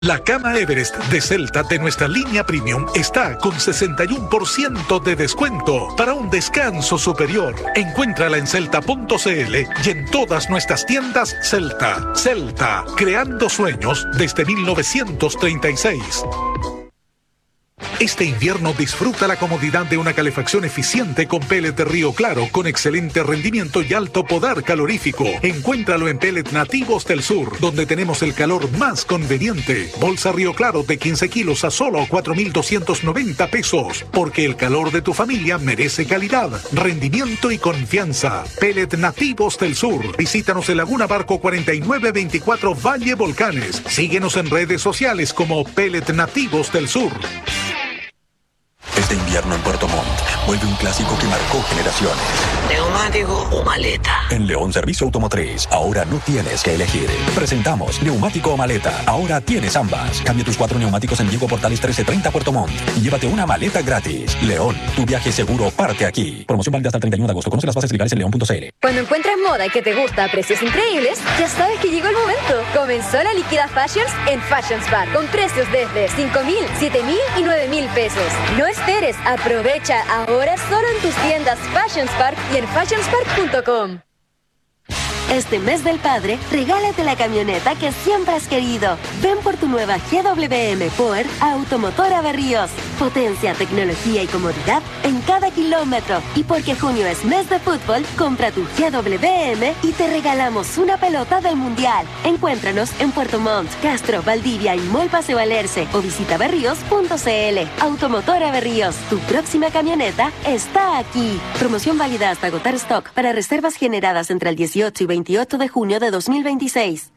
La cama Everest de Celta de nuestra línea Premium está con 61% de descuento para un descanso superior. Encuéntrala en celta.cl y en todas nuestras tiendas Celta. Celta, creando sueños desde 1936. Este invierno disfruta la comodidad de una calefacción eficiente con pellet de Río Claro con excelente rendimiento y alto poder calorífico. Encuéntralo en Pellet Nativos del Sur, donde tenemos el calor más conveniente. Bolsa Río Claro de 15 kilos a solo 4,290 pesos. Porque el calor de tu familia merece calidad, rendimiento y confianza. Pellet Nativos del Sur. Visítanos en Laguna Barco 4924 Valle Volcanes. Síguenos en redes sociales como Pellet Nativos del Sur. Este invierno en Puerto Montt vuelve un clásico que marcó generaciones. ¿Neumático o maleta? En León Servicio Automotriz, ahora no tienes que elegir. Presentamos neumático o maleta. Ahora tienes ambas. Cambia tus 4 neumáticos en Diego Portales 1330 Puerto Montt y llévate una maleta gratis. León, tu viaje seguro parte aquí. Promoción válida hasta el 31 de agosto. Conoce las bases legales en león.cl. Cuando encuentras moda que te gusta a precios increíbles, ya sabes que llegó el momento. Comenzó la Liquida Fashions en Fashions Park con precios desde 5,000, 7,000 y 9,000 pesos. No esperes, aprovecha ahora solo en tus tiendas Fashions Park y en fashionspark.com. Este mes del padre, regálate la camioneta que siempre has querido. Ven por tu nueva GWM Power a Automotora Berríos. Potencia, tecnología y comodidad en cada kilómetro. Y porque junio es mes de fútbol, compra tu GWM y te regalamos una pelota del Mundial. Encuéntranos en Puerto Montt, Castro, Valdivia y Mall Paseo Alerce o visita berríos.cl. Automotora Berríos, tu próxima camioneta está aquí. Promoción válida hasta agotar stock para reservas generadas entre el 18 y 28 de junio de 2026.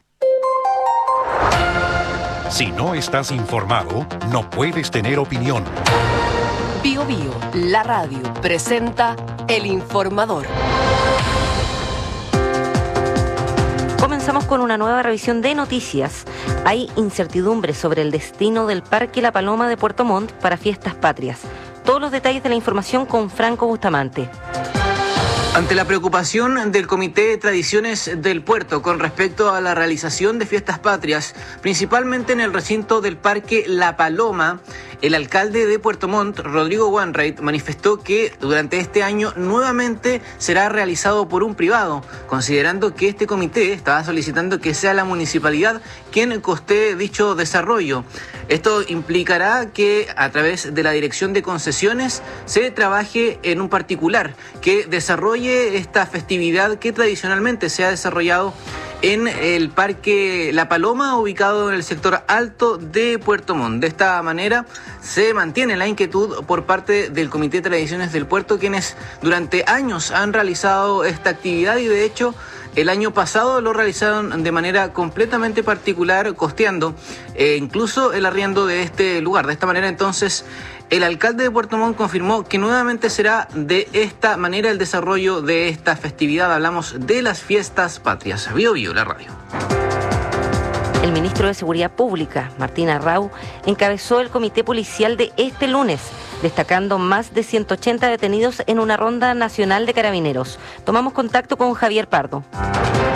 Si no estás informado, no puedes tener opinión. Bio Bio, la radio, presenta El Informador. Comenzamos con una nueva revisión de noticias. Hay incertidumbre sobre el destino del Parque La Paloma de Puerto Montt para Fiestas Patrias. Todos los detalles de la información con Franco Bustamante. Ante la preocupación del Comité de Tradiciones del Puerto con respecto a la realización de fiestas patrias, principalmente en el recinto del Parque La Paloma, el alcalde de Puerto Montt, Rodrigo Wainwright, manifestó que durante este año nuevamente será realizado por un privado, considerando que este comité estaba solicitando que sea la municipalidad quien costee dicho desarrollo. Esto implicará que a través de la Dirección de Concesiones se trabaje en un particular que desarrolle esta festividad que tradicionalmente se ha desarrollado en el Parque La Paloma, ubicado en el sector alto de Puerto Montt. De esta manera se mantiene la inquietud por parte del Comité de Tradiciones del Puerto, quienes durante años han realizado esta actividad y de hecho el año pasado lo realizaron de manera completamente particular, costeando incluso el arriendo de este lugar. De esta manera entonces el alcalde de Puerto Montt confirmó que nuevamente será de esta manera el desarrollo de esta festividad. Hablamos de las fiestas patrias. Bio Bio, la radio. El ministro de Seguridad Pública, Martín Arrau, encabezó el comité policial de este lunes, destacando más de 180 detenidos en una ronda nacional de carabineros. Tomamos contacto con Javier Pardo.